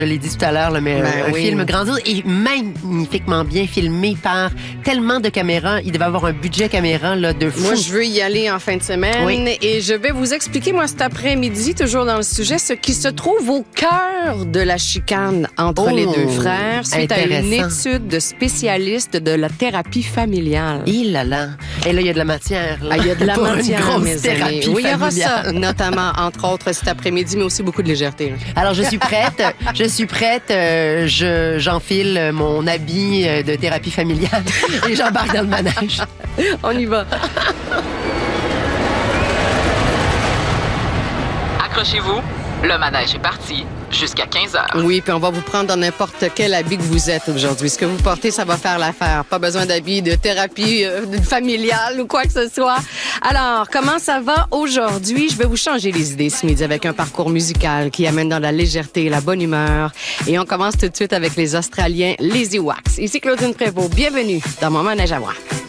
Je l'ai dit tout à l'heure, là, mais un film grandiose et magnifiquement bien filmé par tellement de caméras. Il devait avoir un budget caméra là, de fou. Moi, je veux y aller en fin de semaine et je vais vous expliquer, moi, cet après-midi, toujours dans le sujet, ce qui se trouve au cœur de la chicane entre les deux frères suite à une étude de spécialistes de la thérapie familiale. Il là. Et là, il y a de la matière. Là, il y a de la matière, mes amis. Oui, il y aura familiale. ça, notamment, entre autres, cet après-midi, mais aussi beaucoup de légèreté. Là. Alors, je suis prête. J'enfile mon habit de thérapie familiale et j'embarque dans le manège. On y va. Accrochez-vous, le manège est parti jusqu'à 15h. Oui, puis on va vous prendre dans n'importe quel habit que vous êtes aujourd'hui. Ce que vous portez, ça va faire l'affaire. Pas besoin d'habits de thérapie familiale ou quoi que ce soit. Alors, comment ça va aujourd'hui? Je vais vous changer les idées ce midi avec un parcours musical qui amène dans la légèreté et la bonne humeur. Et on commence tout de suite avec les Australiens, les Ewoks. Ici Claudine Prévost. Bienvenue dans mon manège à moi.